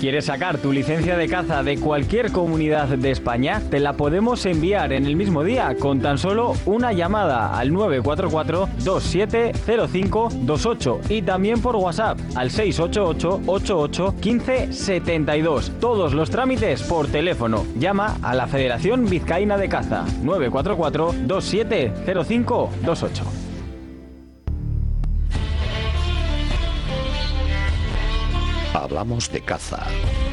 ¿Quieres sacar tu licencia de caza de cualquier comunidad de España? Te la podemos enviar en el mismo día con tan solo una llamada al 944-270528 y también por WhatsApp al 688-88-1572. Todos los trámites por teléfono. Llama a la Federación Vizcaína de Caza 944-270528. Hablamos de caza.